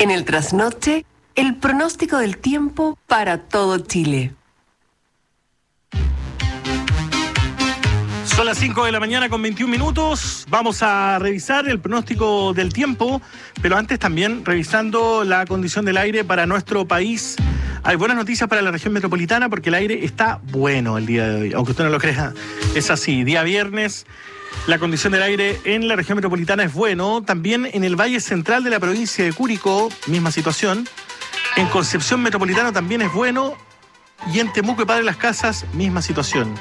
En el trasnoche, el pronóstico del tiempo para todo Chile. Son las 5 de la mañana con 21 minutos. Vamos a revisar el pronóstico del tiempo, pero antes también revisando la condición del aire para nuestro país. Hay buenas noticias para la región metropolitana porque el aire está bueno el día de hoy, aunque usted no lo crea. Es así, día viernes, la condición del aire en la región metropolitana es bueno. También en el valle central de la provincia de Curicó, misma situación. En Concepción Metropolitana también es bueno. Y en Temuco y Padre Las Casas, misma situación.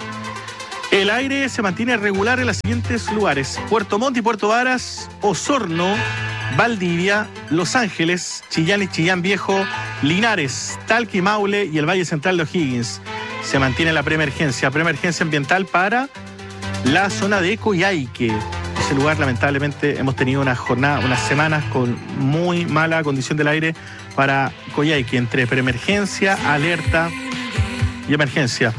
El aire se mantiene regular en los siguientes lugares: Puerto Montt y Puerto Varas, Osorno, Valdivia, Los Ángeles, Chillán y Chillán Viejo, Linares, Talca y Maule y el Valle Central de O'Higgins. Se mantiene la preemergencia ambiental para la zona de Coyhaique. Ese lugar, lamentablemente, hemos tenido unas semanas con muy mala condición del aire para Coyhaique, entre preemergencia, alerta y emergencia.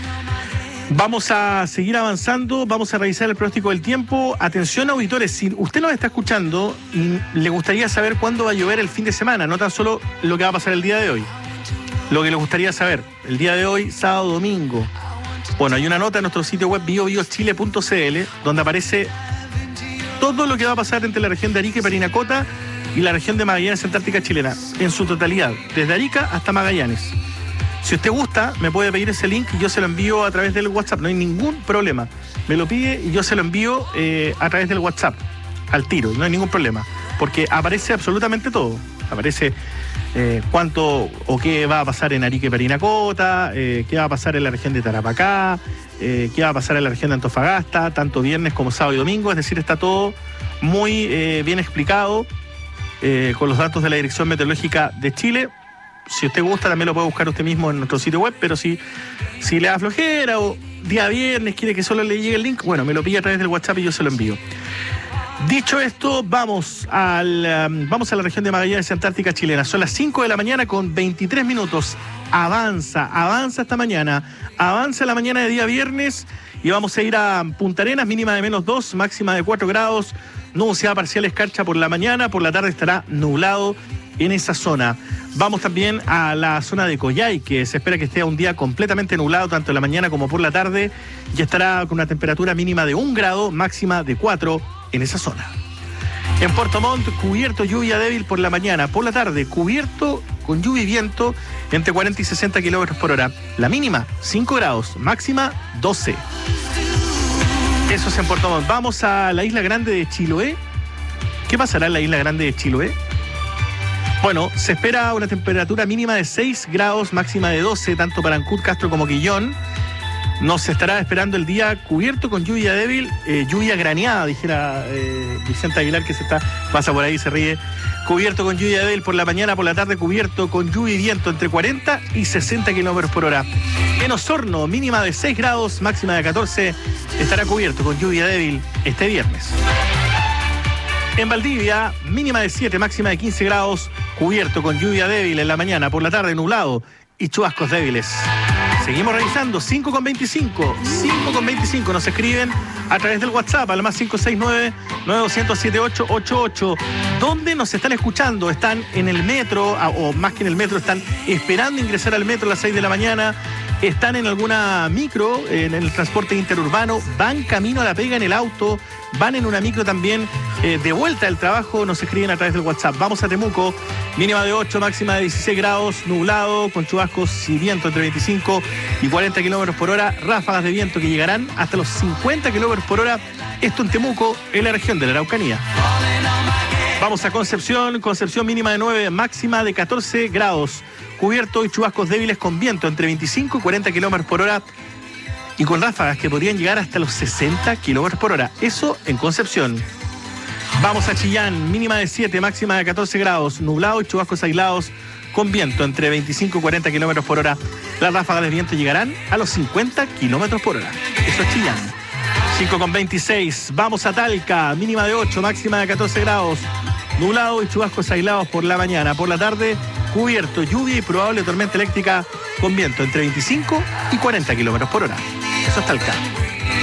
Vamos a seguir avanzando, vamos a revisar el pronóstico del tiempo. Atención, auditores, si usted nos está escuchando y le gustaría saber cuándo va a llover el fin de semana, no tan solo lo que va a pasar el día de hoy, lo que le gustaría saber el día de hoy, sábado, domingo. Bueno, hay una nota en nuestro sitio web biobiochile.cl donde aparece todo lo que va a pasar entre la región de Arica y Parinacota y la región de Magallanes Antártica chilena, en su totalidad, desde Arica hasta Magallanes. Si usted gusta, me puede pedir ese link y yo se lo envío a través del WhatsApp, no hay ningún problema. Me lo pide y yo se lo envío a través del WhatsApp, al tiro, no hay ningún problema. Porque aparece absolutamente todo. Aparece cuánto o qué va a pasar en Arica y Parinacota, qué va a pasar en la región de Tarapacá, qué va a pasar en la región de Antofagasta, tanto viernes como sábado y domingo. Es decir, está todo muy bien explicado con los datos de la Dirección Meteorológica de Chile. Si usted gusta, también lo puede buscar usted mismo en nuestro sitio web, pero si le da flojera o día viernes quiere que solo le llegue el link, bueno, me lo pide a través del WhatsApp y yo se lo envío. Dicho esto, vamos a la región de Magallanes Antártica chilena. Son las 5 de la mañana con 23 minutos. Avanza esta mañana. Avanza la mañana de día viernes y vamos a ir a Punta Arenas, mínima de -2, máxima de 4 grados. Nubosidad parcial escarcha por la mañana, por la tarde estará nublado en esa zona. Vamos también a la zona de Coyhaique. Se espera que esté un día completamente nublado, tanto en la mañana como por la tarde, y estará con una temperatura mínima de 1 grado, máxima de 4 en esa zona. En Puerto Montt, cubierto, lluvia débil por la mañana. Por la tarde, cubierto con lluvia y viento entre 40 y 60 kilómetros por hora. La mínima, 5 grados, máxima 12. Eso es en Puerto Montt. Vamos a la Isla Grande de Chiloé. ¿Qué pasará en la Isla Grande de Chiloé? Bueno, se espera una temperatura mínima de 6 grados, máxima de 12, tanto para Ancud, Castro como Quillón. Nos estará esperando el día cubierto con lluvia débil, lluvia graneada, dijera Vicente Aguilar, que pasa por ahí, se ríe. Cubierto con lluvia débil por la mañana, por la tarde cubierto con lluvia y viento entre 40 y 60 kilómetros por hora. En Osorno, mínima de 6 grados, máxima de 14, estará cubierto con lluvia débil este viernes. En Valdivia, mínima de 7, máxima de 15 grados, cubierto con lluvia débil en la mañana, por la tarde nublado y chubascos débiles. Seguimos revisando, 5:25, nos escriben a través del WhatsApp, al más 569-9200-7888. ¿Dónde nos están escuchando? ¿Están en el metro, o más que en el metro, están esperando ingresar al metro a las 6 de la mañana? ¿Están en alguna micro, en el transporte interurbano? ¿Van camino a la pega en el auto? ¿Van en una micro también de vuelta del trabajo? Nos escriben a través del WhatsApp. Vamos a Temuco, mínima de 8, máxima de 16 grados, nublado, con chubascos y viento entre 25 y 40 kilómetros por hora, ráfagas de viento que llegarán hasta los 50 kilómetros por hora. Esto en Temuco, en la región de la Araucanía. Vamos a Concepción mínima de 9, máxima de 14 grados, cubierto y chubascos débiles con viento entre 25 y 40 kilómetros por hora y con ráfagas que podrían llegar hasta los 60 kilómetros por hora. Eso en Concepción. Vamos a Chillán, mínima de 7, máxima de 14 grados, nublado y chubascos aislados con viento entre 25 y 40 kilómetros por hora. Las ráfagas de viento llegarán a los 50 kilómetros por hora. Eso es Chillán. 5:26. Vamos a Talca, mínima de 8, máxima de 14 grados, nublado y chubascos aislados por la mañana. Por la tarde, cubierto, lluvia y probable tormenta eléctrica con viento entre 25 y 40 kilómetros por hora. Eso es Talca.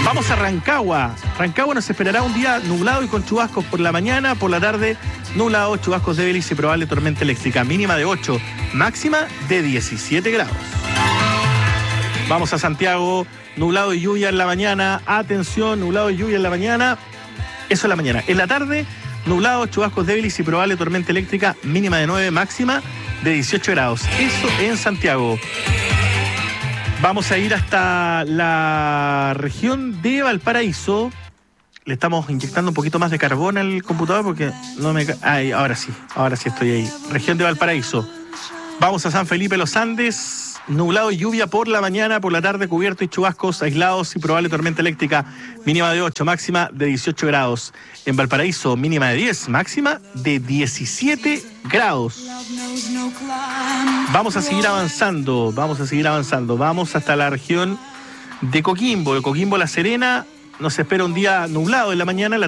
Vamos a Rancagua. Rancagua nos esperará un día nublado y con chubascos por la mañana, por la tarde nublado, chubascos débiles y probable tormenta eléctrica. Mínima de 8, máxima de 17 grados. Vamos a Santiago, nublado y lluvia en la mañana. Atención, nublado y lluvia en la mañana. Eso en la mañana. En la tarde, nublado, chubascos débiles y probable tormenta eléctrica. Mínima de 9, máxima de 18 grados. Eso en Santiago. Vamos a ir hasta la región de Valparaíso. Le estamos inyectando un poquito más de carbón al computador porque no me... Ay, ahora sí estoy ahí. Región de Valparaíso. Vamos a San Felipe Los Andes. Nublado y lluvia por la mañana, por la tarde cubierto y chubascos aislados y probable tormenta eléctrica. Mínima de 8, máxima de 18 grados. En Valparaíso, mínima de 10, máxima de 17 grados. Vamos a seguir avanzando. Vamos hasta la región de Coquimbo. De Coquimbo, La Serena, nos espera un día nublado en la mañana.